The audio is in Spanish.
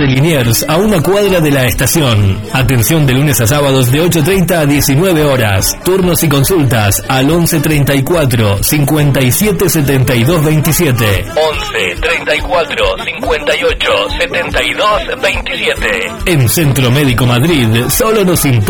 de Liniers, a una cuadra de la estación. Atención de lunes a sábados de 8:30 a 19 horas. Turnos y consultas al 11 34 57 72 27. 11 34 58 72 27. En Centro Médico Madrid solo nos importa